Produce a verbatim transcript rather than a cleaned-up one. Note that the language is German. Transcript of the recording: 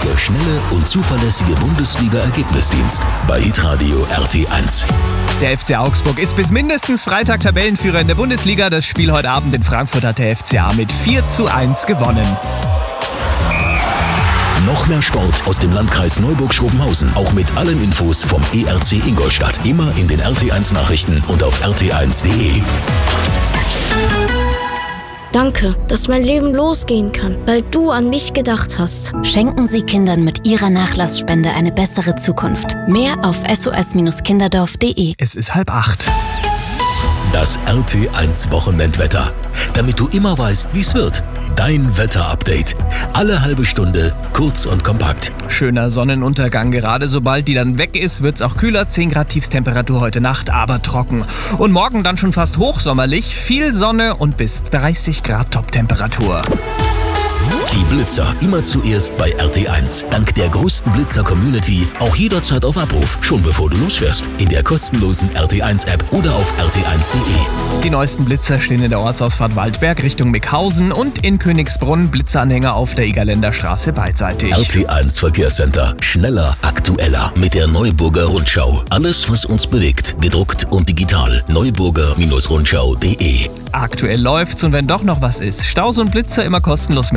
ist der schnelle und zuverlässige Bundesliga-Ergebnisdienst bei Hitradio R T eins. Der F C Augsburg ist bis mindestens Freitag Tabellenführer in der Bundesliga. Das Spiel heute Abend in Frankfurt hat der F C A mit vier zu eins gewonnen. Noch mehr Sport aus dem Landkreis Neuburg-Schrobenhausen. Auch mit allen Infos vom E R C Ingolstadt. Immer in den R T eins Nachrichten und auf r t eins punkt d e. Danke, dass mein Leben losgehen kann, weil du an mich gedacht hast. Schenken Sie Kindern mit Ihrer Nachlassspende eine bessere Zukunft. Mehr auf s o s kinderdorf punkt d e. Es ist halb acht. Das R T eins Wochenendwetter. Damit du immer weißt, wie es wird. Dein Wetterupdate. Alle halbe Stunde, kurz und kompakt. Schöner Sonnenuntergang. Gerade sobald die dann weg ist, wird es auch kühler. zehn Grad Tiefstemperatur heute Nacht, aber trocken. Und morgen dann schon fast hochsommerlich. Viel Sonne und bis dreißig Grad Toptemperatur. Die Blitzer immer zuerst bei R T eins. Dank der größten Blitzer-Community auch jederzeit auf Abruf, schon bevor du losfährst. In der kostenlosen R T eins App oder auf r t eins punkt d e. Die neuesten Blitzer stehen in der Ortsausfahrt Waldberg Richtung Mickhausen und in Königsbrunn Blitzeranhänger auf der Egerländer Straße beidseitig. R T eins Verkehrscenter. Schneller, aktueller mit der Neuburger Rundschau. Alles, was uns bewegt, gedruckt und digital. neuburger Rundschau punkt d e. Aktuell läuft's und wenn doch noch was ist, Staus und Blitzer immer kostenlos